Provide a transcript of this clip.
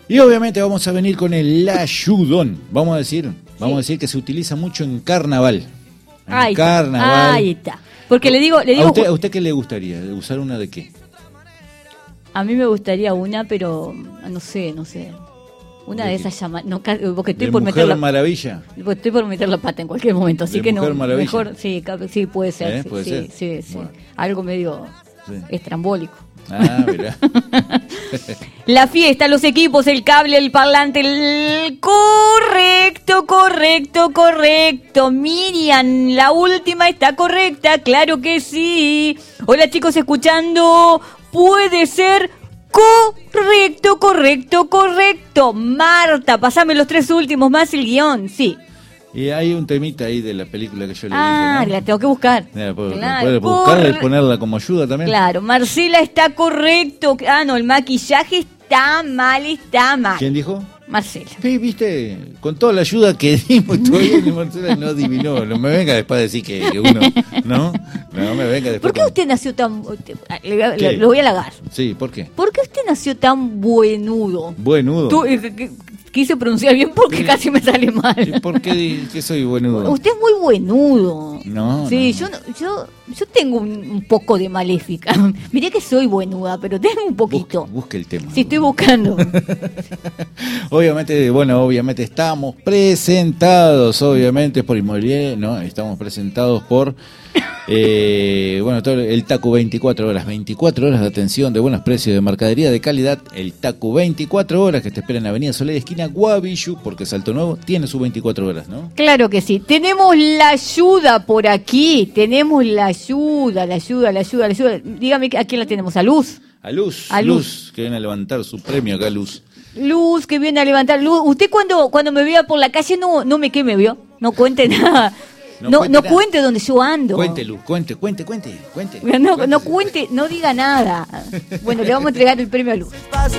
Y obviamente vamos a venir con el ayudón. Vamos a decir que se utiliza mucho en carnaval. Carnaval. Ahí está. Porque le digo... ¿A usted qué le gustaría? ¿Usar una de qué? A mí me gustaría una, pero no sé. Una de esas llamadas. No, porque estoy por meter la Maravilla. Estoy por meter la pata en cualquier momento, así que Mujer no. Maravilla. Mejor, sí, puede ser. ¿Puede ser? Sí. Bueno. Algo medio estrambólico. Mirá. La fiesta, los equipos, el cable, el parlante, el... Correcto. Miriam, la última está correcta, claro que sí. Hola chicos, escuchando, puede ser correcto. Marta, pasame los 3 últimos más el guión, sí. Y hay un temita ahí de la película que yo le dije, ¿no? La tengo que buscar. ¿Puedes buscarla y ponerla como ayuda también? Claro, Marcela está correcto. No, el maquillaje está mal. ¿Quién dijo? Marcela. Sí, viste, con toda la ayuda que dimos, todavía Marcela no adivinó. No me venga después a decir que uno, ¿no? No me venga después. ¿Por qué usted nació tan... Lo voy a halagar. Sí, ¿por qué? ¿Por qué usted nació tan buenudo? Buenudo. Quise pronunciar bien porque casi me sale mal. ¿Y por qué soy buenudo? Usted es muy buenudo. No. Sí, yo tengo un poco de maléfica. Miré que soy buenuda, pero tengo un poquito. Busque el tema. Sí, estoy buscando. Obviamente estamos presentados, obviamente por Inmobiliaria, ¿no? Estamos presentados por todo el Tacu 24 horas de atención, de buenos precios, de mercadería de calidad. El Tacu 24 horas que te espera en la Avenida Soler, esquina Guavillu, porque Salto Nuevo tiene sus 24 horas, ¿no? Claro que sí. Tenemos la ayuda por aquí. Tenemos la ayuda. Dígame, ¿a quién la tenemos? ¿A Luz? A Luz, que viene a levantar su premio acá, Luz, que viene a levantar. Luz, usted cuando me vea por la calle no me queme, ¿vio? No cuente nada. No cuente donde yo ando. Cuente, Luz, cuente. No cuente, no diga nada. Bueno, le vamos a entregar el premio a Luz.